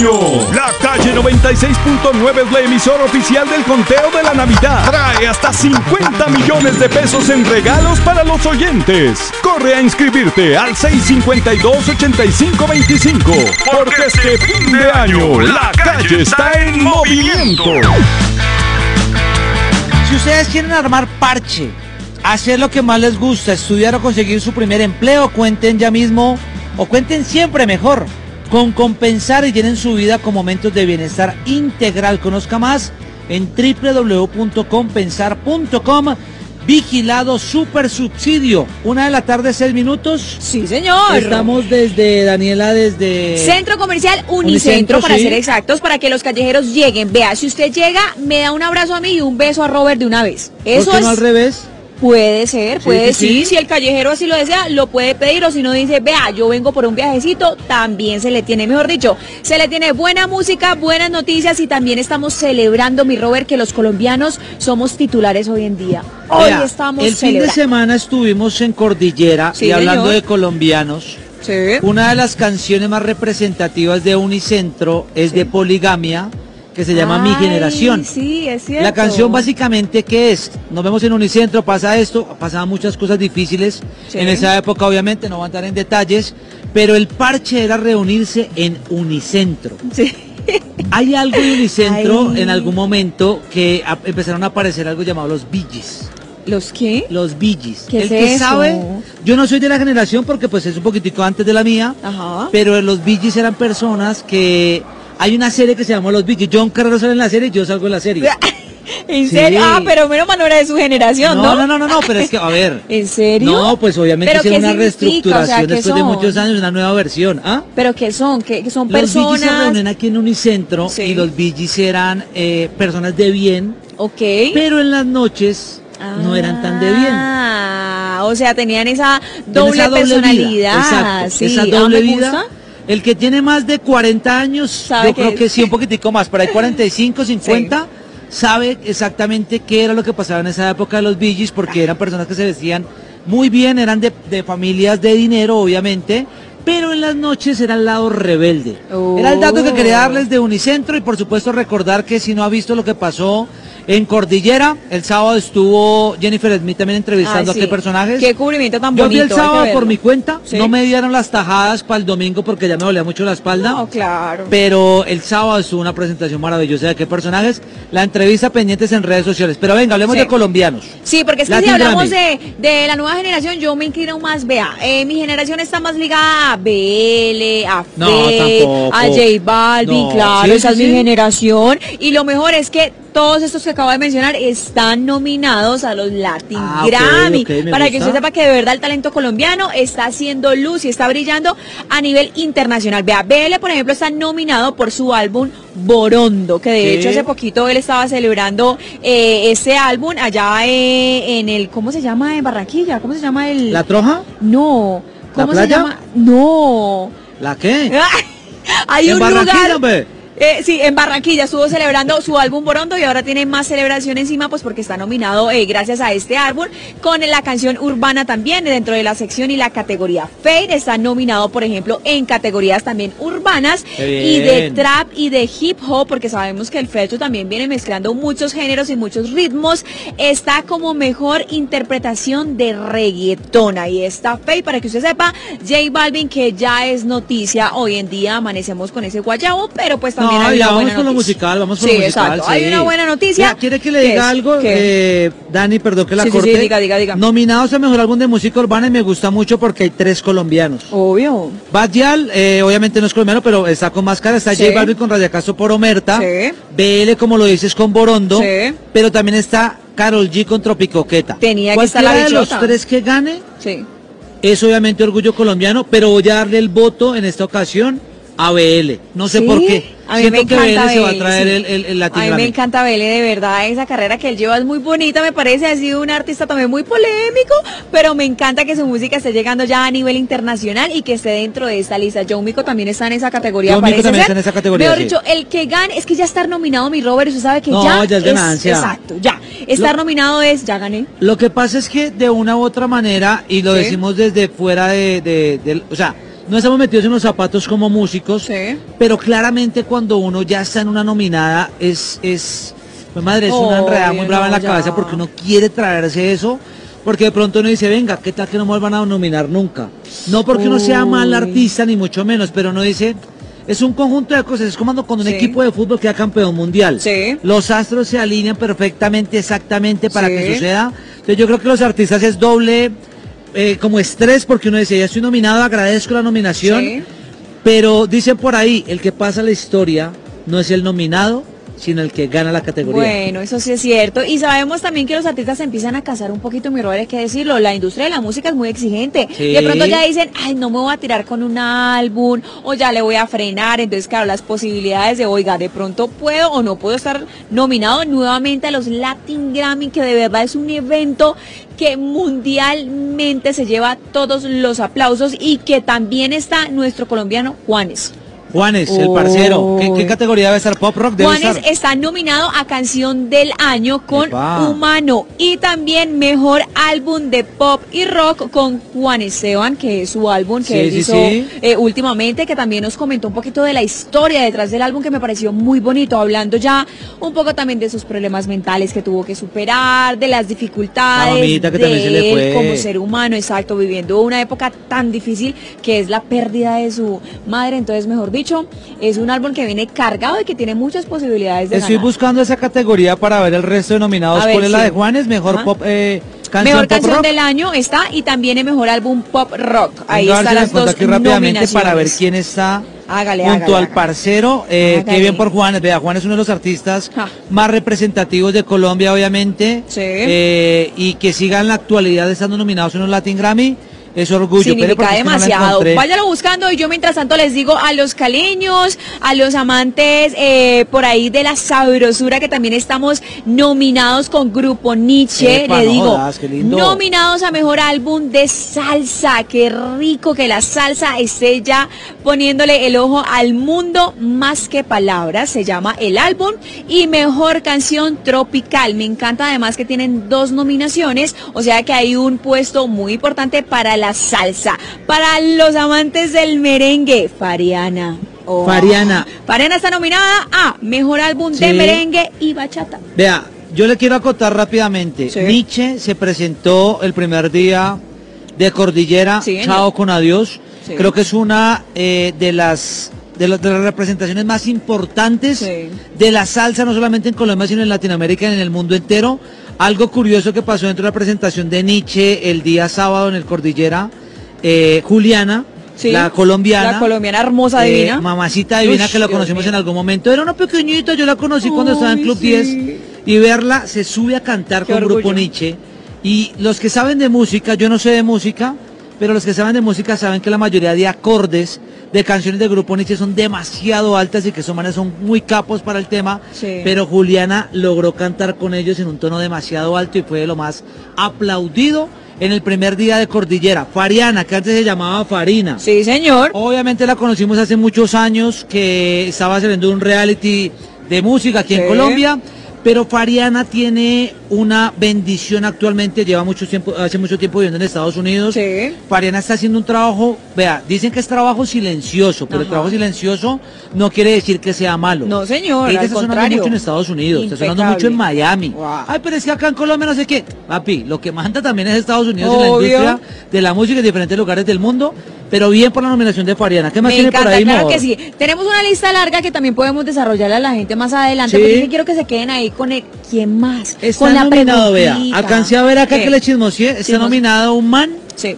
año. La Calle 96.9 es la emisora oficial del conteo de la Navidad. Trae hasta 50 millones de pesos en regalos para los oyentes. Corre a inscribirte al 652-8525. Porque este fin de año, la calle está en movimiento. Si ustedes quieren armar parche, hacer lo que más les gusta, estudiar o conseguir su primer empleo, cuenten ya mismo, o cuenten siempre mejor, con Compensar y llenen su vida con momentos de bienestar integral. Conozca más en www.compensar.com. Vigilado Super Subsidio. 1:06 p.m. Sí, señor. Estamos desde, Daniela, desde... Centro Comercial Unicentro, para ser exactos, para que los callejeros lleguen. Vea, si usted llega, me da un abrazo a mí y un beso a Robert de una vez. Eso ¿por qué no al revés? Puede ser, sí. Si el callejero así lo desea, lo puede pedir, o si no dice, vea, yo vengo por un viajecito, también se le tiene, mejor dicho, se le tiene buena música, buenas noticias, y también estamos celebrando, mi Robert, que los colombianos somos titulares hoy en día. Hoy estamos el fin de semana estuvimos en Cordillera, y hablando de colombianos, una de las canciones más representativas de Unicentro es de poligamia, que se llama Mi Generación. Sí, es cierto. La canción básicamente, ¿qué es? Nos vemos en Unicentro, pasa esto, pasaban muchas cosas difíciles en esa época, obviamente, no voy a entrar en detalles, pero el parche era reunirse en Unicentro. Sí. Hay algo en Unicentro en algún momento que empezaron a aparecer algo llamado los Bee Gees. ¿Los qué? Los Bee Gees. ¿Qué el es que eso? sabe, yo no soy de la generación porque pues es un poquitico antes de la mía, pero los Bee Gees eran personas que... Hay una serie que se llama Los Bee Gees. John Carrero sale en la serie y yo salgo en la serie. ¿En serio? Pero menos mal no era de su generación, ¿no? No, pero es que, a ver. ¿En serio? No, pues obviamente hicieron una reestructuración después de muchos años, una nueva versión. ¿Ah? ¿Pero qué son? ¿Qué son personas? Los Bee Gees se reúnen aquí en Unicentro y los Bee Gees eran personas de bien. Pero en las noches no eran tan de bien. O sea, tenían esa doble personalidad. Exacto, esa doble vida. El que tiene más de 40 años, yo creo que sí, un poquitico más, pero hay 45, 50, sabe exactamente qué era lo que pasaba en esa época de los Bee Gees, porque eran personas que se vestían muy bien, eran de familias de dinero, obviamente, pero en las noches era el lado rebelde. Era el dato que quería darles de Unicentro, y por supuesto recordar que si no ha visto lo que pasó en Cordillera, el sábado estuvo Jennifer Smith también entrevistando a qué personajes. Qué cubrimiento tan bonito. Yo vi el sábado por mi cuenta, no me dieron las tajadas para el domingo porque ya me dolía mucho la espalda. No, claro. Pero el sábado estuvo una presentación maravillosa de qué personajes. La entrevista pendientes en redes sociales. Pero venga, hablemos de colombianos. Sí, porque es que si hablamos de la nueva generación, yo me inclino más, vea, mi generación está más ligada a BL, a Feid, a J Balvin, claro, esa es mi generación. Y lo mejor es que todos estos que acabo de mencionar están nominados a los Latin Grammy, para que usted sepa que de verdad el talento colombiano está haciendo luz y está brillando a nivel internacional. Vea, BL, por ejemplo, está nominado por su álbum Borondo, que de hecho hace poquito él estaba celebrando ese álbum allá en el, ¿cómo se llama? En Barranquilla, ¿cómo se llama el? ¿La Troja? No. ¿Cómo se llama? No. ¿La qué? Hay un lugar... Hombre. Sí, en Barranquilla estuvo celebrando su álbum Borondo y ahora tiene más celebración encima, pues porque está nominado gracias a este álbum con la canción urbana también dentro de la sección y la categoría Feid. Está nominado, por ejemplo, en categorías también urbanas y de trap y de hip hop, porque sabemos que el Fercho también viene mezclando muchos géneros y muchos ritmos. Está como mejor interpretación de reggaetón. Ahí está Feid, para que usted sepa. J Balvin, que ya es noticia hoy en día, amanecemos con ese guayabo, pero pues también hay una buena con lo musical, vamos con lo musical. Exacto. Hay una buena noticia. Ya, ¿quiere que le diga algo? Dani, perdón que la corte. Sí, diga. Nominados a mejor álbum de música urbana, y me gusta mucho porque hay 3 colombianos. Obvio. Bad Gyal, obviamente no es colombiano, pero está con máscara. Está J Balvin con Raya Caso por Omerta. BL, como lo dices, con Borondo. Pero también está Karol G con Tropicoqueta. Tenía que estar la bichota. De los 3 que gane, es obviamente orgullo colombiano, pero voy a darle el voto en esta ocasión a BL. No sé por qué. A mí me encanta BL se va a traer el Latin Grammy. A mí me encanta BL, de verdad. Esa carrera que él lleva es muy bonita, me parece. Ha sido un artista también muy polémico, pero me encanta que su música esté llegando ya a nivel internacional y que esté dentro de esta lista. John Mico también está en esa categoría. John Mico también está en esa categoría. Mejor dicho, el que gane, es que ya estar nominado, mi Robert, usted sabe que ya es ganancia. Exacto, ya. Estar nominado es, ya gané. Lo que pasa es que de una u otra manera, y lo decimos desde fuera o sea, no estamos metidos en los zapatos como músicos, pero claramente cuando uno ya está en una nominada es madre, es una enredada muy brava en la cabeza porque uno quiere traerse eso, porque de pronto uno dice, venga, ¿qué tal que no me vuelvan a nominar nunca? No porque uno sea mal artista, ni mucho menos, pero uno dice, es un conjunto de cosas, es como cuando un equipo de fútbol queda campeón mundial. Los astros se alinean perfectamente, exactamente para que suceda. Entonces yo creo que los artistas es doble como estrés, porque uno dice, ya estoy nominado, agradezco la nominación, pero dicen por ahí, el que pasa la historia no es el nominado, sino el que gana la categoría. Bueno, eso sí es cierto. Y sabemos también que los artistas se empiezan a casar un poquito, mi Robert, hay que decirlo. La industria de la música es muy exigente. Y de pronto ya dicen, ay, no me voy a tirar con un álbum, o ya le voy a frenar. Entonces, claro, las posibilidades de, oiga, de pronto puedo o no puedo estar nominado nuevamente a los Latin Grammy, que de verdad es un evento que mundialmente se lleva todos los aplausos y que también está nuestro colombiano Juanes. Juanes, el parcero. ¿Qué categoría debe estar? ¿Pop rock? Juanes está nominado a Canción del Año con Humano, y también Mejor Álbum de Pop y Rock con Juan Esteban, que es su álbum que él hizo últimamente, que también nos comentó un poquito de la historia detrás del álbum, que me pareció muy bonito, hablando ya un poco también de sus problemas mentales que tuvo que superar, de las dificultades de él como ser humano, exacto, viviendo una época tan difícil que es la pérdida de su madre. Entonces, mejor dicho, es un álbum que viene cargado y que tiene muchas posibilidades de Estoy ganar. buscando esa categoría para ver el resto de nominados. ¿Cuál es la de Juanes? Mejor pop, mejor canción del año está, y también el mejor álbum pop rock. Ahí están las dos nominaciones. Para ver quién está junto al parcero. Qué bien por Juanes. Vea, Juan es uno de los artistas más representativos de Colombia, obviamente. Y que siga en la actualidad estando nominados en los Latin Grammy. Es orgullo. Significa demasiado. Váyalo buscando, y yo mientras tanto les digo a los caleños, a los amantes por ahí de la sabrosura, que también estamos nominados con Grupo Nietzsche. Le digo, nominados a Mejor Álbum de Salsa. Qué rico que la salsa esté ya poniéndole el ojo al mundo. Más que palabras se llama el álbum. Y Mejor Canción Tropical. Me encanta además que tienen 2 nominaciones, o sea que hay un puesto muy importante para la salsa. Para los amantes del merengue, Fariana. Fariana está nominada a Mejor Álbum de Merengue y Bachata. Vea, yo le quiero acotar rápidamente. Nietzsche se presentó el primer día de Cordillera, Chao con Adiós. Creo que es una de las representaciones más importantes de la salsa, no solamente en Colombia, sino en Latinoamérica y en el mundo entero. Algo curioso que pasó dentro de la presentación de Nietzsche el día sábado en el Cordillera, Juliana, la colombiana hermosa, divina, mamacita divina, que la conocimos en algún momento, era una pequeñita, yo la conocí cuando estaba en Club 10, y verla, se sube a cantar con Grupo Nietzsche. Y los que saben de música, yo no sé de música, pero los que saben de música saben que la mayoría de acordes de canciones de Grupo Nietzsche son demasiado altas y que esos manes son muy capos para el tema, pero Juliana logró cantar con ellos en un tono demasiado alto y fue de lo más aplaudido en el primer día de Cordillera. Fariana, que antes se llamaba Farina. Sí, señor. Obviamente la conocimos hace muchos años, que estaba saliendo un reality de música aquí en Colombia. Pero Fariana tiene una bendición actualmente, lleva hace mucho tiempo viviendo en Estados Unidos. Fariana está haciendo un trabajo, vea, dicen que es trabajo silencioso, pero el trabajo silencioso no quiere decir que sea malo. No, señor, ella está sonando mucho en Estados Unidos, está sonando mucho en Miami. Ay, pero es que acá en Colombia no sé qué. Papi, lo que manda también es Estados Unidos en la industria de la música en diferentes lugares del mundo. Pero bien por la nominación de Fariana. ¿Qué más tiene por ahí, claro que sí. Tenemos una lista larga que también podemos desarrollarla a la gente más adelante, porque quiero que se queden ahí con el ¿quién más? Está con nominado, vea. Alcancé a ver acá que le chismoseé. Está nominado un man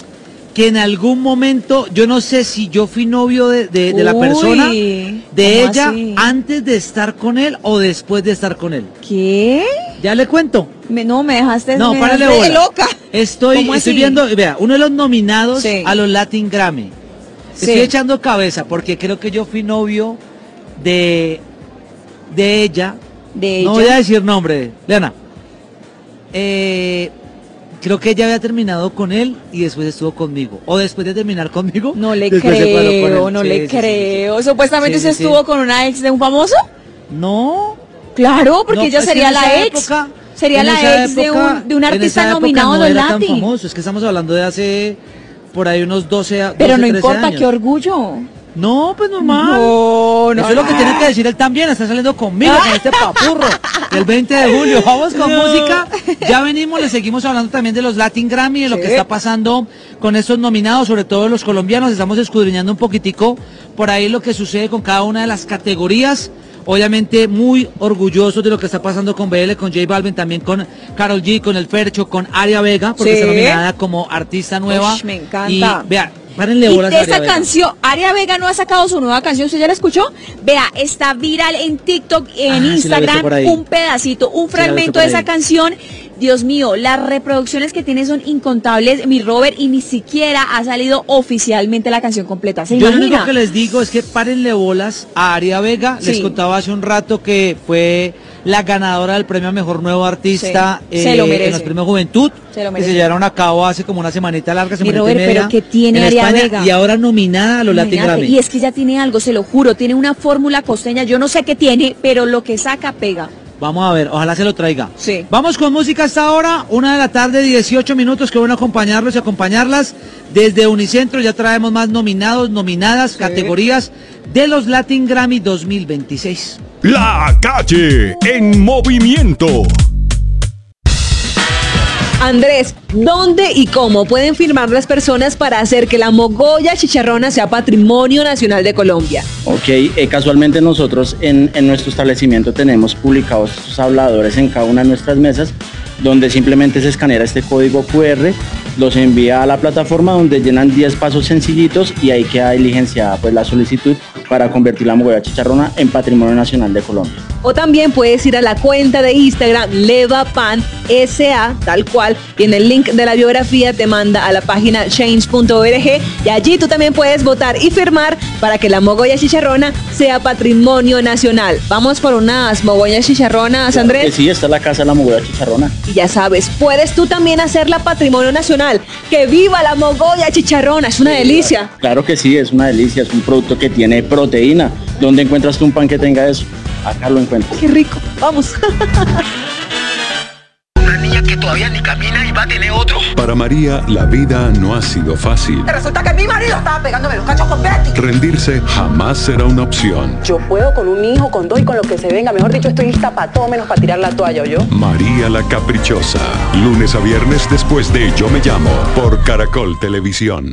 que en algún momento, yo no sé si yo fui novio de la persona, de ella, antes de estar con él o después de estar con él. ¿Qué? Ya le cuento. Me dejaste loca. Estoy viendo, vea, uno de los nominados a los Latin Grammy. Estoy echando cabeza porque creo que yo fui novio de ella. No voy a decir nombre, Leana. Creo que ella había terminado con él y después estuvo conmigo. O después de terminar conmigo. No le creo, no le creo. Supuestamente usted estuvo con una ex de un famoso. No. Claro, porque ella sería la ex. Sería la ex de un artista nominado a los Latin. Es que estamos hablando de hace por ahí unos 12 años. Pero no importa, qué orgullo. No, pues normal. No, eso es lo que tiene que decir él también. Está saliendo conmigo, con este papurro del 20 de julio. Vamos con música. Ya venimos, le seguimos hablando también de los Latin Grammy, de lo que está pasando con estos nominados, sobre todo los colombianos. Estamos escudriñando un poquitico por ahí lo que sucede con cada una de las categorías. Obviamente muy orgullosos de lo que está pasando con BL, con J Balvin, también con Karol G, con el Fercho, con Aria Vega, porque está nominada como artista nueva. Ush, me encanta. Y vea, párenle bolas a Aria Vega. Canción, Aria Vega no ha sacado su nueva canción, ¿usted ya la escuchó? Vea, está viral en TikTok, en Instagram, un pedacito, un fragmento de esa canción. Dios mío, las reproducciones que tiene son incontables, mi Robert, y ni siquiera ha salido oficialmente la canción completa. ¿Se imagina? Yo lo único que les digo es que párenle bolas a Aria Vega. Sí. Les contaba hace un rato que fue la ganadora del premio a Mejor Nuevo Artista en los premios Juventud, que se llevaron a cabo hace como una semanita larga, Robert, pero que tiene Aria España, Vega. Y ahora nominada a los Latin Grammy. Y es que ya tiene algo, se lo juro, tiene una fórmula costeña, yo no sé qué tiene, pero lo que saca pega. Vamos a ver, ojalá se lo traiga. Sí. Vamos con música hasta ahora, 1:00 p.m, 18 minutos, que bueno acompañarlos y acompañarlas. Desde Unicentro ya traemos más nominados, nominadas, categorías de los Latin Grammy 2026. La calle en movimiento. Andrés, ¿dónde y cómo pueden firmar las personas para hacer que la mogolla chicharrona sea patrimonio nacional de Colombia? Ok, casualmente nosotros en nuestro establecimiento tenemos publicados estos habladores en cada una de nuestras mesas, donde simplemente se escanea este código QR, los envía a la plataforma donde llenan 10 pasos sencillitos y ahí queda diligenciada pues la solicitud para convertir la mogolla chicharrona en patrimonio nacional de Colombia. O también puedes ir a la cuenta de Instagram Levapan SA, tal cual, y en el link de la biografía te manda a la página change.org y allí tú también puedes votar y firmar para que la mogolla chicharrona sea patrimonio nacional. Vamos por unas mogollas chicharronas, Andrés. Sí, esta es la casa de la mogolla chicharrona. Y ya sabes, puedes tú también hacerla patrimonio nacional. ¡Que viva la mogolla chicharrona! Es una delicia. Claro que sí, es una delicia, es un producto que tiene proteína. ¿Dónde encuentras tú un pan que tenga eso? Acá lo encuentras. ¡Qué rico! ¡Vamos! Una niña que todavía ni camina y va a tener otro. Para María, la vida no ha sido fácil. Resulta que mi marido estaba pegándome los cachos con Betty. Rendirse jamás será una opción. Yo puedo con un hijo, con dos y con lo que se venga. Mejor dicho, estoy lista para todo menos para tirar la toalla, ¿oyó? María la Caprichosa. Lunes a viernes después de Yo Me Llamo por Caracol Televisión.